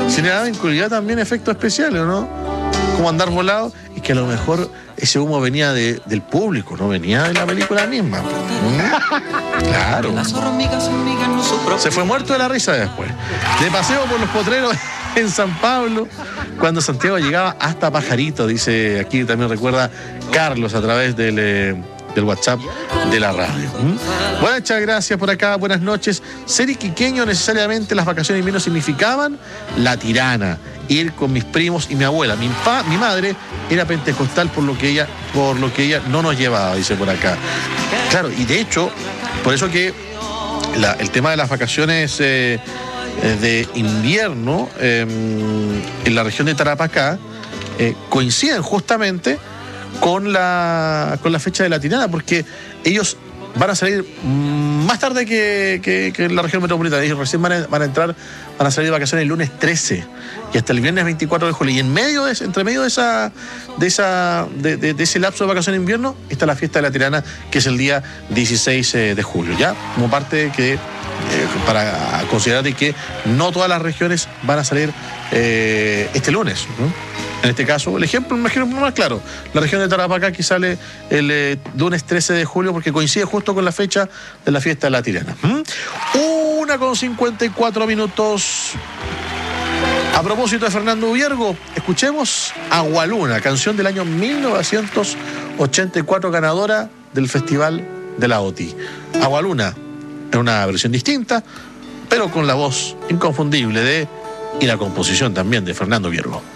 Si le daban incluía también efectos especiales, ¿no? Como andar volado, y que a lo mejor ese humo venía del público, no venía de la película misma. Claro. Se fue muerto de la risa después. De paseo por los potreros en San Pablo, cuando Santiago llegaba hasta Pajarito, dice aquí, también recuerda Carlos a través del WhatsApp de la radio. Muchas gracias por acá, buenas noches. Ser iquiqueño necesariamente las vacaciones de invierno significaban La Tirana, ir con mis primos y mi abuela. Mi madre era pentecostal, por lo que ella no nos llevaba, dice por acá. Claro, y de hecho, por eso que el tema de las vacaciones de invierno en la región de Tarapacá coinciden justamente con la fecha de la Tirana, porque ellos van a salir más tarde que en la región metropolitana. Ellos recién van a salir de vacaciones el lunes 13 y hasta el viernes 24 de julio. Y entre medio de ese lapso de vacaciones de invierno está la fiesta de la Tirana, que es el día 16 de julio, ya como parte que para considerar de que no todas las regiones van a salir este lunes, ¿no? En este caso, el ejemplo más claro, la región de Tarapacá que sale el lunes 13 de julio porque coincide justo con la fecha de la fiesta de la Tirana. 1:54. A propósito de Fernando Viergo, escuchemos Agualuna, canción del año 1984, ganadora del Festival de la OTI. Agualuna, en una versión distinta, pero con la voz inconfundible y la composición también de Fernando Viergo.